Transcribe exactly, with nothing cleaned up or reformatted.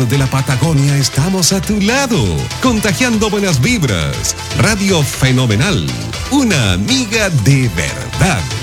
de la Patagonia estamos a tu lado, contagiando buenas vibras. Radio Fenomenal, una amiga de verdad.